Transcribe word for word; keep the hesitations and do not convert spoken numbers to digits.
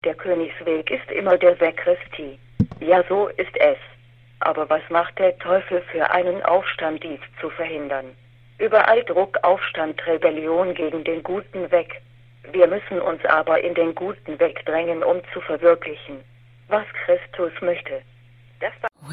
Der Königsweg ist immer der Weg Christi. Ja, so ist es. Aber was macht der Teufel für einen Aufstand, dies zu verhindern? Überall Druck, Aufstand, Rebellion gegen den guten Weg. Wir müssen uns aber in den guten Weg drängen, um zu verwirklichen, was Christus möchte. Das war